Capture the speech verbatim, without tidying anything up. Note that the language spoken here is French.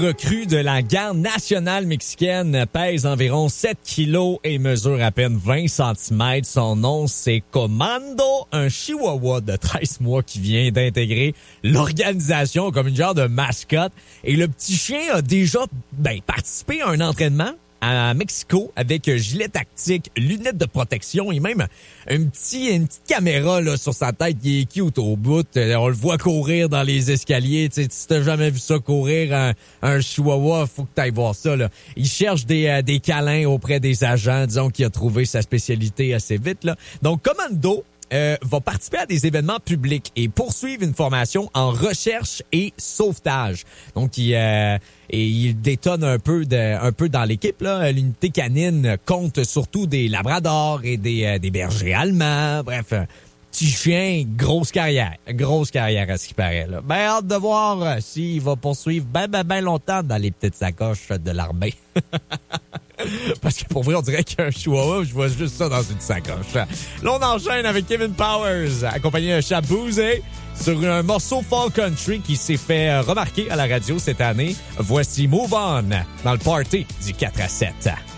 Recrue de la garde nationale mexicaine pèse environ sept kilos et mesure à peine vingt centimètres. Son nom, c'est Commando, un chihuahua de treize mois qui vient d'intégrer l'organisation comme une genre de mascotte. Et le petit chien a déjà ben, participé à un entraînement à Mexico avec gilet tactique, lunettes de protection et même un petit, une petite caméra là, sur sa tête qui est cute au bout. On le voit courir dans les escaliers. Tu sais, si t'as jamais vu ça courir, un, un chihuahua, faut que t'ailles voir ça. Là. Il cherche des, euh, des câlins auprès des agents. Disons qu'il a trouvé sa spécialité assez vite. Là. Donc, Commando Euh, va participer à des événements publics et poursuivre une formation en recherche et sauvetage. Donc, il, euh, et il détonne un peu, de, un peu dans l'équipe. Là. L'unité canine compte surtout des labradors et des, euh, des bergers allemands. Bref, un petit chien, grosse carrière. Grosse carrière à ce qui paraît. Là. Ben, hâte de voir euh, s'il va poursuivre ben, ben, ben longtemps dans les petites sacoches de l'armée. Parce que pour vrai, on dirait qu'un chihuahua, je vois juste ça dans une sacoche. Là, on enchaîne avec Kevin Powers, accompagné de Shaboozey, sur un morceau folk country qui s'est fait remarquer à la radio cette année. Voici Move On dans le party du quatre à sept.